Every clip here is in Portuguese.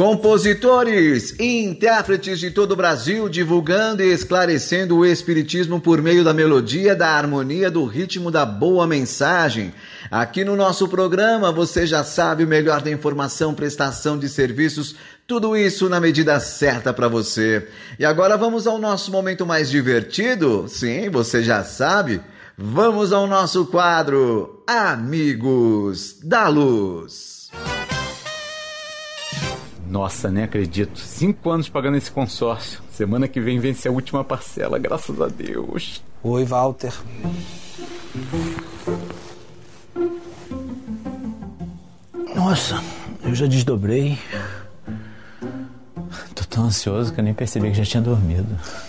Compositores e intérpretes de todo o Brasil divulgando e esclarecendo o espiritismo por meio da melodia, da harmonia, do ritmo, da boa mensagem. Aqui no nosso programa você já sabe o melhor da informação, prestação de serviços, tudo isso na medida certa para você. E agora vamos ao nosso momento mais divertido? Sim, você já sabe. Vamos ao nosso quadro Amigos da Luz. Nossa, nem acredito. 5 anos pagando esse consórcio. Semana que vem vence a última parcela, graças a Deus. Oi, Walter. Nossa, eu já desdobrei. Tô tão ansioso que eu nem percebi que já tinha dormido.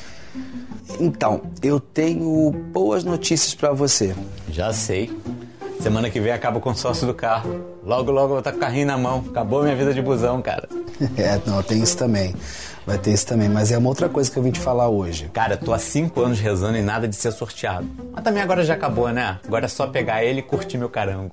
Então, eu tenho boas notícias pra você. Já sei. Semana que vem acaba o consórcio do carro. Logo, logo eu vou estar com o carrinho na mão. Acabou a minha vida de busão, cara. Não, tem isso também. Vai ter isso também, mas é uma outra coisa que eu vim te falar hoje. Cara, tô há 5 anos rezando e nada de ser sorteado. Mas também agora já acabou, né? Agora é só pegar ele e curtir meu carango.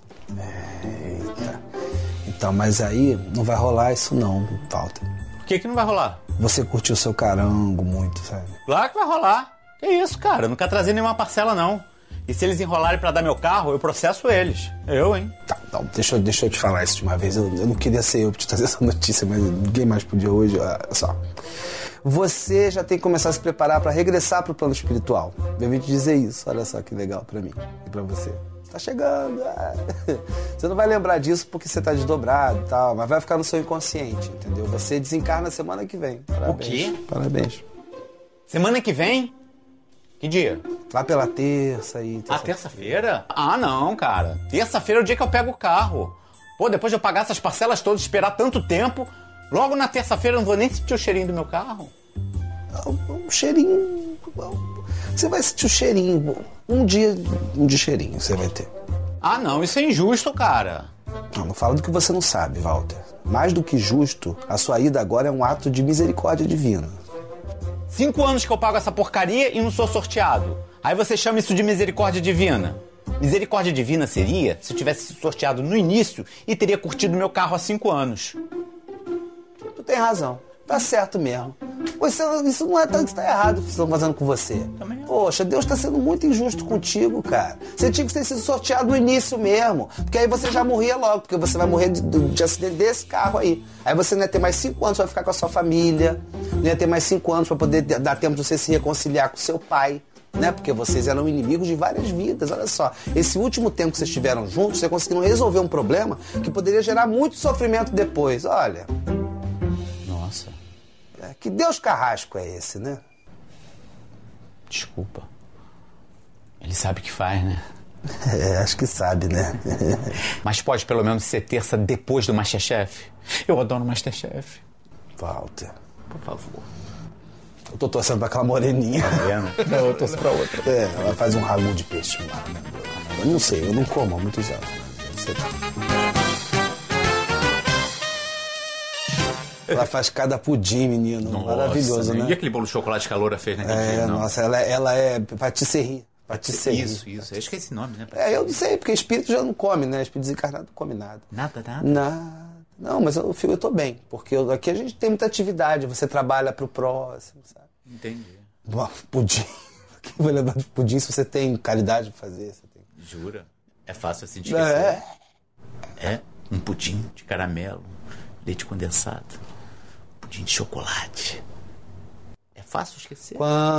Eita. Então, mas aí não vai rolar isso não, Walter. Por que não vai rolar? Você curtiu o seu carango muito, sabe? Claro que vai rolar. Que isso, cara? Eu nunca trazei nenhuma parcela, não. E se eles enrolarem pra dar meu carro, eu processo eles. Eu, hein? Tá, então, deixa eu te falar isso de uma vez. Eu não queria ser eu pra te trazer essa notícia, mas ninguém mais podia hoje. Olha só. Você já tem que começar a se preparar pra regressar pro plano espiritual. Eu vim te dizer isso. Olha só que legal pra mim e pra você. Tá chegando. Você não vai lembrar disso porque você tá desdobrado e tal, mas vai ficar no seu inconsciente, entendeu? Você desencarna semana que vem. Parabéns. O quê? Parabéns. Semana que vem? Que dia? Lá pela terça aí. Ah, terça-feira? Ah, não, cara. Terça-feira é o dia que eu pego o carro. Pô, depois de eu pagar essas parcelas todas, esperar tanto tempo, logo na terça-feira eu não vou nem sentir o cheirinho do meu carro. Um cheirinho... Você vai sentir o cheirinho. Um dia de cheirinho você vai ter. Ah, não. Isso é injusto, cara. Não fala do que você não sabe, Walter. Mais do que justo, a sua ida agora é um ato de misericórdia divina. 5 anos que eu pago essa porcaria e não sou sorteado. Aí você chama isso de misericórdia divina. Misericórdia divina seria se eu tivesse sido sorteado no início e teria curtido meu carro há 5 anos. Tu tem razão. Tá certo mesmo. Isso não é tanto que tá errado o que estão fazendo com você. Também. Poxa, Deus tá sendo muito injusto contigo, cara. Você tinha que ter sido sorteado no início mesmo. Porque aí você já morria logo. Porque você vai morrer de acidente desse carro aí. Aí você não ia ter mais 5 anos pra ficar com a sua família. Não ia ter mais 5 anos pra poder dar tempo de você se reconciliar com seu pai. Né? Porque vocês eram inimigos de várias vidas. Olha só, esse último tempo que vocês estiveram juntos, vocês conseguiram resolver um problema que poderia gerar muito sofrimento depois. Olha... Nossa. Que Deus carrasco é esse, né? Desculpa. Ele sabe o que faz, né? Acho que sabe, né? Mas pode pelo menos ser terça depois do Masterchef? Eu adoro Masterchef. Walter. Por favor. Eu tô torcendo pra aquela moreninha. Tá vendo? Eu torço pra outra. Ela faz um ragu de peixe lá. Eu não sei, eu não como há muitos anos. Você... Ela faz cada pudim, menino. Nossa, maravilhoso, né? E aquele bolo de chocolate que a Loura fez naquele dia? Nossa, ela é patisserie. Patisserie. Isso. Acho que é esse nome, né? Eu não sei, porque espírito já não come, né? Espírito desencarnado não come nada. Nada? Não, mas eu tô bem. Porque aqui a gente tem muita atividade. Você trabalha pro próximo, sabe? Entendi. Pudim. Quem vai lembrar de pudim se você tem caridade pra fazer? Você tem... Jura? É fácil assim de esquecer. É um pudim de caramelo, leite condensado, pudim de chocolate. É fácil esquecer.